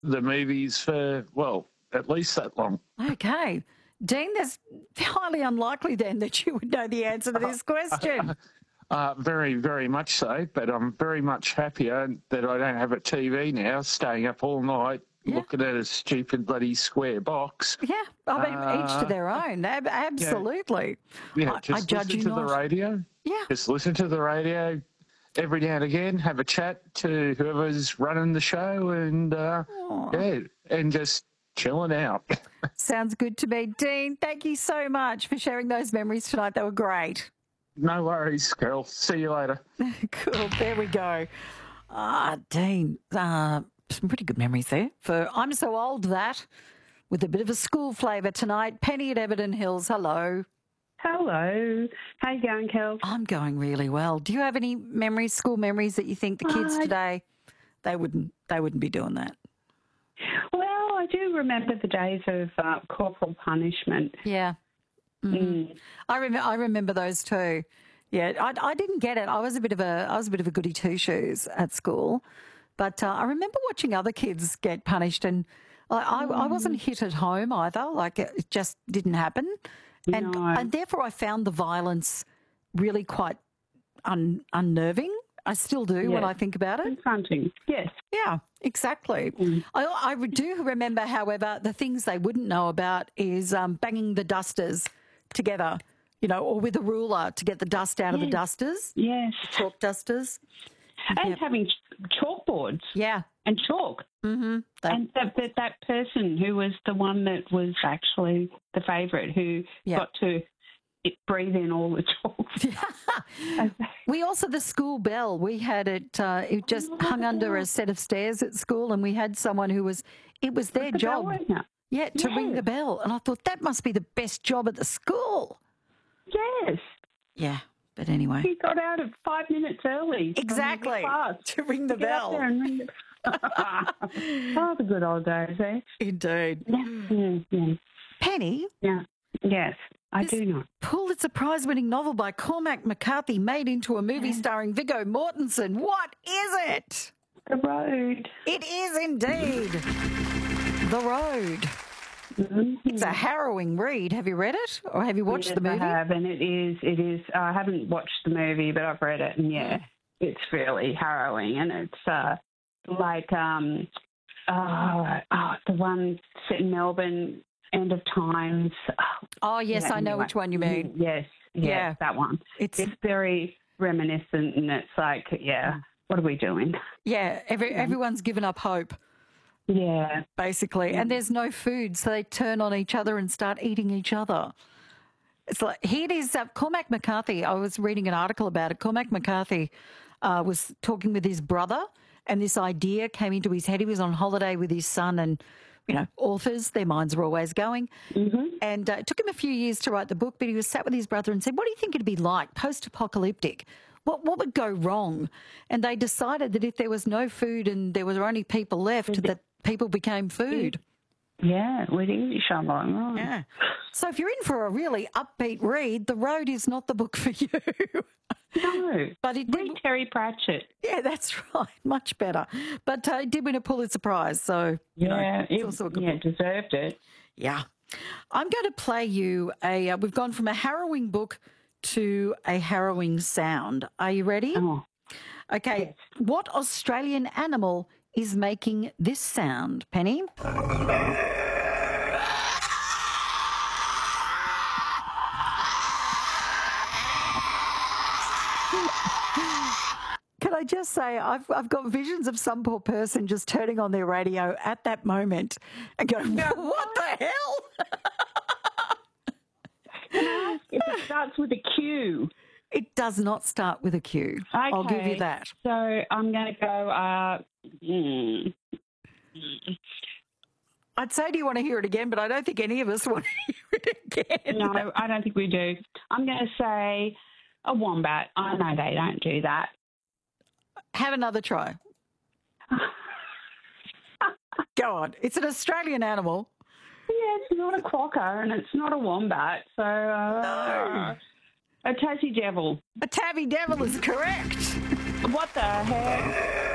the movies for, well, at least that long. Okay. Dean, that's highly unlikely then that you would know the answer to this question. Very, very much so, but I'm very much happier that I don't have a TV now, staying up all night looking at a stupid bloody square box. Yeah, I mean, each to their own. Absolutely. Yeah, just judge listen you to not. the radio. Yeah. Just listen to the radio every now and again, have a chat to whoever's running the show and, and just chilling out. Sounds good to me. Dean, thank you so much for sharing those memories tonight. They were great. No worries, girl. See you later. Cool. There we go. Dean, some pretty good memories there for I'm So Old That, with a bit of a school flavour tonight. Penny at Everton Hills, hello. Hello. How you going, Kel? I'm going really well. Do you have any memories, school memories, that you think the kids today, they wouldn't be doing that? Well, I do remember the days of corporal punishment. Yeah. Mm. I remember those too. Yeah, I didn't get it. I was a bit of a goody two shoes at school, but I remember watching other kids get punished, and I wasn't hit at home either. Like, it just didn't happen, and therefore I found the violence really quite unnerving. I still do when I think about it. Confronting, yes. Yeah, exactly. I do remember, however, the things they wouldn't know about is banging the dusters together, or with a ruler to get the dust out of the dusters. Yes. Chalk dusters. And having chalkboards. Yeah. And chalk. Mm-hmm. And that person who was the one that was actually the favourite, who got to breathe in all the chalk. We also, the school bell, we had it, it just hung under a set of stairs at school, and we had someone who it was their job. To ring the bell. And I thought, that must be the best job at the school. Yes. Yeah, but anyway. He got out at 5 minutes early. Exactly. To ring the bell. Oh, the good old days, eh? Indeed. Yeah. Penny? Yeah. Yes, I do know. Pulitzer Prize-winning novel by Cormac McCarthy made into a movie starring Viggo Mortensen. What is it? The Road. It is indeed The Road. Mm-hmm. It's a harrowing read. Have you read it, or have you watched the movie? I have, and it is. I haven't watched the movie, but I've read it, and it's really harrowing, and it's like the one set in Melbourne, End of Times. Oh yes, I know which one you mean. Yes, that one. It's very reminiscent, and it's like, what are we doing? Yeah, everyone's given up hope. Yeah. Basically. And there's no food, so they turn on each other and start eating each other. It's like, here it is, Cormac McCarthy, I was reading an article about it. Cormac McCarthy was talking with his brother, and this idea came into his head. He was on holiday with his son, and, authors, their minds are always going. Mm-hmm. And it took him a few years to write the book, but he was sat with his brother and said, what do you think it'd be like, post-apocalyptic? What would go wrong? And they decided that if there was no food and there were only people left, that people became food. Yeah, with English, I'm like, oh. Yeah. So if you're in for a really upbeat read, The Road is not the book for you. No, but read Terry Pratchett. Yeah, that's right. Much better. But it did win a Pulitzer Prize, so it's also a good book. Deserved it. Yeah. I'm going to play you we've gone from a harrowing book to a harrowing sound. Are you ready? Oh. Okay. Yes. What Australian animal is making this sound, Penny? Can I just say, I've got visions of some poor person just turning on their radio at that moment and going, what the hell? If it starts with a Q. It does not start with a Q. Okay. I'll give you that. So I'm going to go... I'd say, do you want to hear it again? But I don't think any of us want to hear it again. No, I don't think we do. I'm going to say a wombat. I know they don't do that. Have another try. Go on. It's an Australian animal. Yeah, it's not a quokka and it's not a wombat. So, no. A Tassie devil. A tabby devil is correct. What the heck?